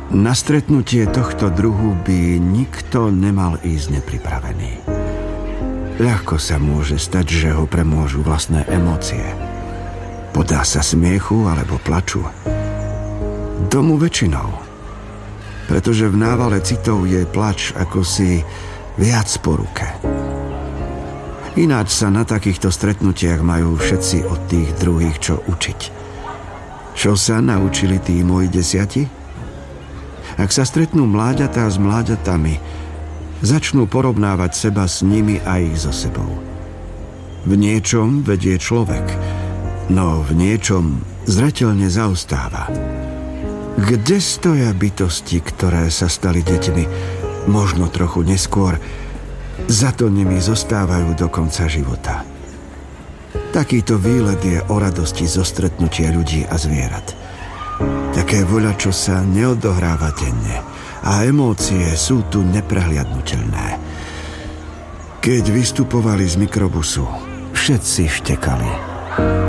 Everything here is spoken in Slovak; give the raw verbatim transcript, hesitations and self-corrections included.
Na stretnutie tohto druhu by nikto nemal ísť nepripravený. Ľahko sa môže stať, že ho premôžu vlastné emócie. Podá sa smiechu alebo plaču. Tomu väčšinou. Pretože v návale citov je plač ako si viac po ruke. Ináč sa na takýchto stretnutiach majú všetci od tých druhých čo učiť. Čo sa naučili tí moji desiati? Ak sa stretnú mláďatá s mláďatami, začnú porovnávať seba s nimi a ich so sebou. V niečom vedie človek, no v niečom zreteľne zaostáva. Kde stoja bytosti, ktoré sa stali deťmi, možno trochu neskôr, za to nimi zostávajú do konca života. Takýto výlet je o radosti zo stretnutia ľudí a zvierat. Také voľačo sa neodohráva denne a emócie sú tu neprehliadnutelné. Keď vystupovali z mikrobusu, všetci štekali.